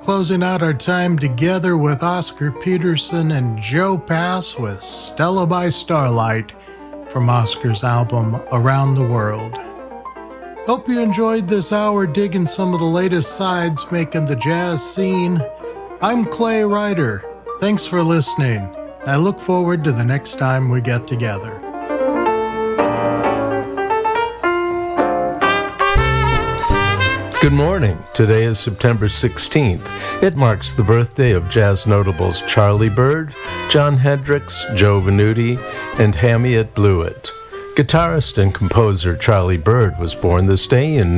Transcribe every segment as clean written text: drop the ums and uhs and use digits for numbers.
closing out our time together with Oscar Peterson and Joe Pass with Stella by Starlight from Oscar's album Around the World. Hope you enjoyed this hour digging some of the latest sides making the jazz scene. I'm Clay Ryder. Thanks for listening. I look forward to the next time we get together. Good morning. Today is September 16th. It marks the birthday of jazz notables Charlie Byrd, Jon Hendricks, Joe Venuti, and Hamiet Bluiett. Guitarist and composer Charlie Byrd was born this day in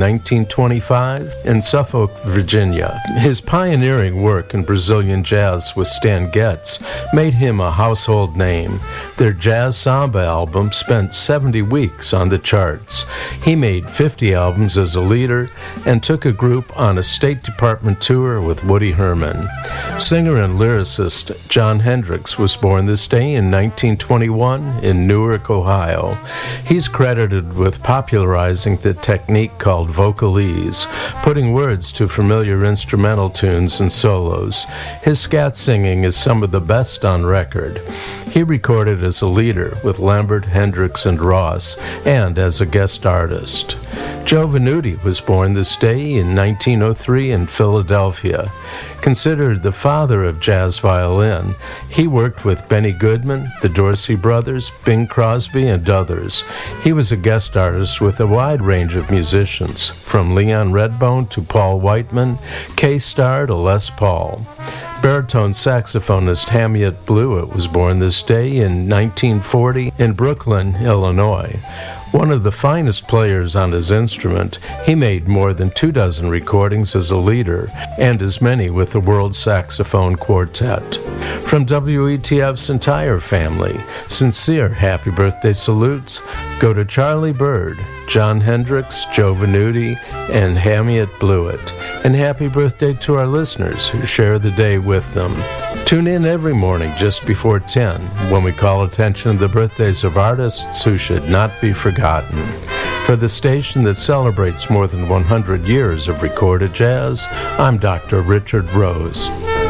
1925 in Suffolk, Virginia. His pioneering work in Brazilian jazz with Stan Getz made him a household name. Their jazz samba album spent 70 weeks on the charts. He made 50 albums as a leader and took a group on a State Department tour with Woody Herman. Singer and lyricist Jon Hendricks was born this day in 1921 in Newark, Ohio. He's credited with popularizing the technique called vocalese, putting words to familiar instrumental tunes and solos. His scat singing is some of the best on record. He recorded as a leader with Lambert, Hendricks, and Ross, and as a guest artist. Joe Venuti was born this day in 1903 in Philadelphia. Considered the father of jazz violin, he worked with Benny Goodman, the Dorsey Brothers, Bing Crosby, and others. He was a guest artist with a wide range of musicians, from Leon Redbone to Paul Whiteman, K-Star to Les Paul. Baritone saxophonist Hamiet Bluiett was born this day in 1940 in Brooklyn, Illinois. One of the finest players on his instrument, he made more than 24 recordings as a leader and as many with the World Saxophone Quartet. From WETF's entire family, sincere happy birthday salutes go to Charlie Byrd, Jon Hendricks, Joe Venuti, and Hamiet Bluiett. And happy birthday to our listeners who share the day with them. Tune in every morning just before 10 when we call attention to the birthdays of artists who should not be forgotten. For the station that celebrates more than 100 years of recorded jazz, I'm Dr. Richard Rose.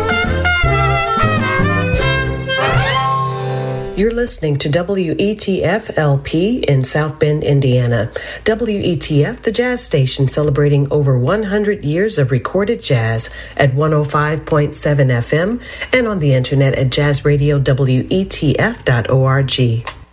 You're listening to WETF-LP in South Bend, Indiana. WETF, the jazz station celebrating over 100 years of recorded jazz at 105.7 FM and on the internet at jazzradiowetf.org.